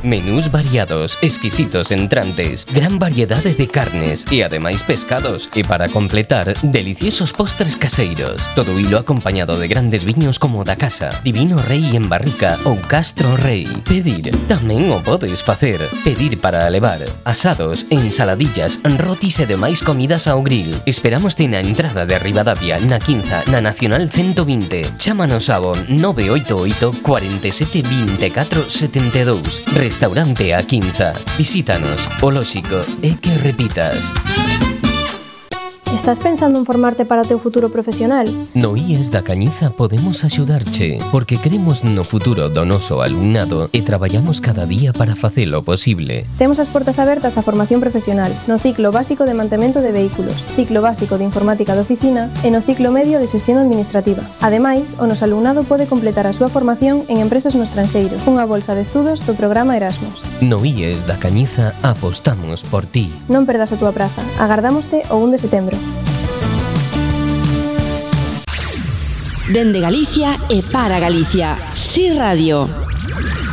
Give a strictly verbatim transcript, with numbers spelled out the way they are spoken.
Menús variados, exquisitos entrantes, gran variedade de carnes e ademais pescados. E para completar, deliciosos postres caseiros. Todo hilo acompañado de grandes viños como da casa, Divino Rei en barrica ou Castro Rei. Pedir, tamén o podes facer. Pedir para levar, asados, ensaladillas, rotis e demais comidas ao grill. Esperámoste na entrada de Ribadavia, na Quinza, na Nacional ciento vinte. Chámanos ao nove oito oito, cuatro sete, dos catro, sete dous. Restaurante A Quinza. Visítanos. O lóxico é que repitas. Estás pensando en formarte para o teu futuro profesional? No I E S da Cañiza podemos axudarche, porque cremos no futuro do noso alumnado e traballamos cada día para facelo posible. Temos as portas abertas á formación profesional no ciclo básico de mantemento de vehículos, ciclo básico de informática de oficina e no ciclo medio de xestión administrativa. Ademais, o noso alumnado pode completar a súa formación en empresas no estranxeiro, cunha bolsa de estudos do programa Erasmus. No I E S da Cañiza apostamos por ti. Non perdas a túa praza. Agardámoste o un de setembro. Dende Galicia e para Galicia. Si Radio.